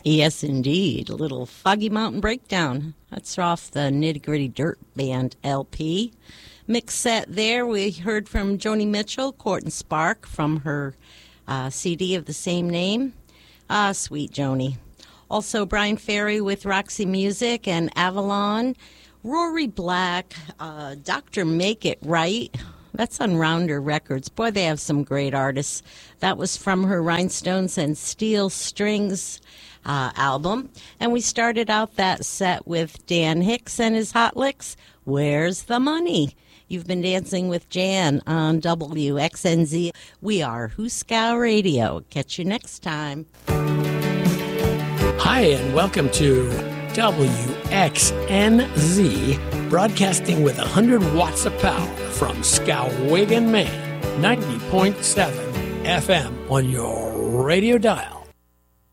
Yes, indeed. A little Foggy Mountain Breakdown. That's off the Nitty Gritty Dirt Band LP. Mix set there, we heard from Joni Mitchell, Court and Spark, from her CD of the same name. Sweet Joni. Also, Brian Ferry with Roxy Music and Avalon. Rory Black, Dr. Make It Right. That's on Rounder Records. Boy, they have some great artists. That was from her Rhinestones and Steel Strings album. And we started out that set with Dan Hicks and his Hot Licks, Where's the Money? You've been dancing with Jan on WXNZ. We are Hooskow Radio. Catch you next time. Hi, and welcome to WXNZ, broadcasting with 100 watts of power from Skowhegan, Maine, 90.7 FM on your radio dial.